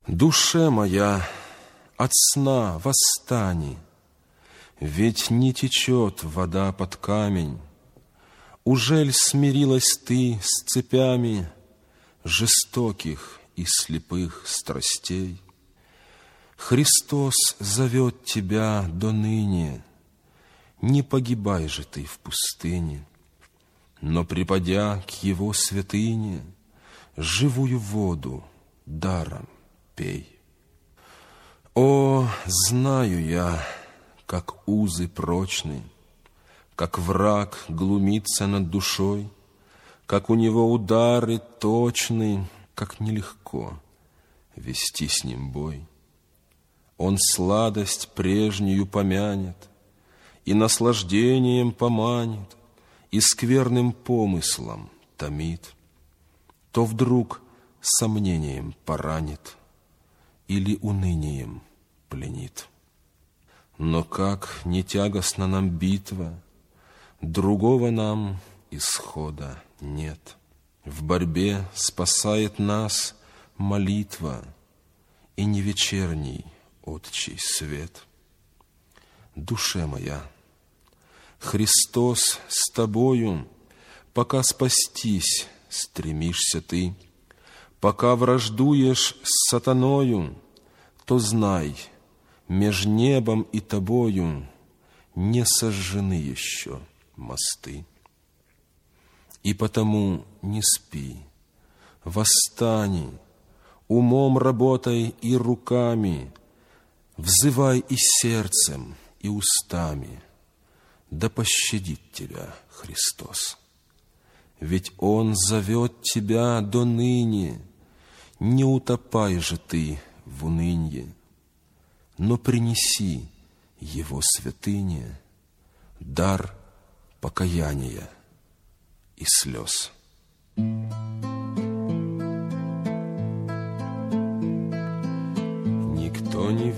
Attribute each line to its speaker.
Speaker 1: Душе моя, от сна восстани, ведь не течет вода под камень. Ужель смирилась ты с цепями жестоких и слепых страстей? Христос зовет тебя до ныне, не погибай же ты в пустыне, но, припадя к Его святыне, живую воду даром пей. О, знаю я, как узы прочны, как враг глумится над душой, как у него удары точны, как нелегко вести с ним бой. Он сладость прежнюю помянет, и наслаждением поманит, и скверным помыслом томит, то вдруг сомнением поранит или унынием пленит. Но как не тягостна нам битва, другого нам исхода нет. В борьбе спасает нас молитва и не вечерний отчий свет. Душе моя, Христос с тобою, пока спастись стремишься ты, пока враждуешь с сатаною, то знай, меж небом и тобою не сожжены еще мосты. И потому не спи, восстани, умом работай и руками, взывай и сердцем, и устами, да пощадит тебя Христос. Ведь Он зовет тебя до ныне, не утопай же ты в унынье, но принеси Его святыне дар покаяния и слез. Никто не